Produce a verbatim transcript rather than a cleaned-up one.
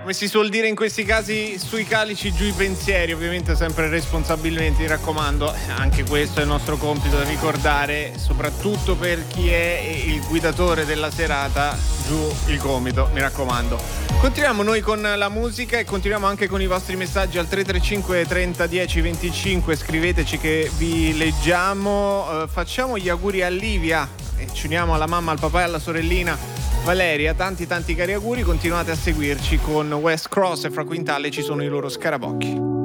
come si suol dire in questi casi, sui calici giù i pensieri, ovviamente sempre responsabilmente, mi raccomando. Anche questo è il nostro compito da ricordare, soprattutto per chi è il guidatore della serata, giù il gomito, mi raccomando. Continuiamo noi con la musica e continuiamo anche con i vostri messaggi al tre tre cinque trenta dieci venticinque. Scriveteci che vi leggiamo. Uh, facciamo gli auguri a Livia e ci uniamo alla mamma, al papà e alla sorellina Valeria. Tanti tanti cari auguri. Continuate a seguirci con West Cross e fra Quintale ci sono i loro scarabocchi.